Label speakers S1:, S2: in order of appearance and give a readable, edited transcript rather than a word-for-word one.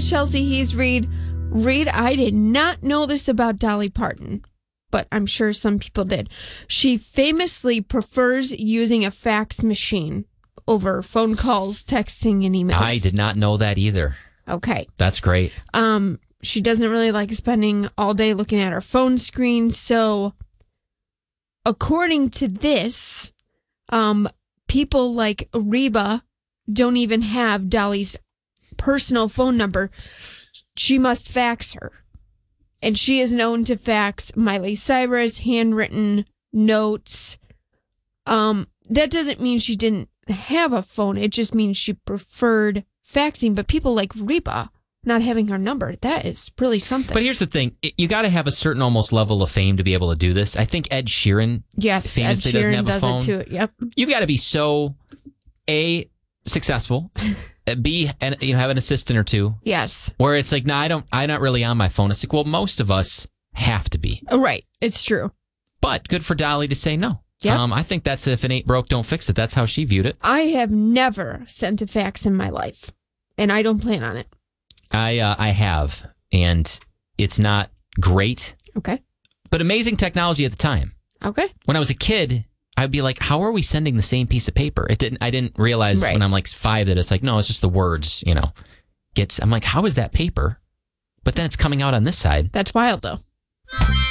S1: Chelsea He's Reed. Reed, I did not know this about Dolly Parton, but I'm sure some people did. She famously prefers using a fax machine over phone calls, texting, and emails.
S2: I did not know that either.
S1: Okay.
S2: That's great.
S1: She doesn't really like spending all day looking at her phone screen. So, according to this, people like Reba don't even have Dolly's personal phone number. She must fax her. And she is known to fax Miley Cyrus, handwritten notes. That doesn't mean she didn't have a phone. It just means she preferred faxing. But people like Reba not having her number, that is really something.
S2: But here's the thing. You got to have a certain almost level of fame to be able to do this. I think Ed Sheeran famously doesn't have a phone.
S1: It too. Yep.
S2: You've got to be so, A, successful, B, and have an assistant or two.
S1: Yes.
S2: Where it's like, I'm not really on my phone. It's like, well, most of us have to be.
S1: Right. It's true.
S2: But good for Dolly to say no.
S1: Yep.
S2: I think that's if it ain't broke, don't fix it. That's how she viewed it.
S1: I have never sent a fax in my life, and I don't plan on it.
S2: I have, and it's not great.
S1: Okay.
S2: But amazing technology at the time.
S1: Okay.
S2: When I was a kid, I'd be like, how are we sending the same piece of paper? I didn't realize when I'm like 5 that it's like, no, it's just the words, I'm like, how is that paper? But then it's coming out on this side.
S1: That's wild, though.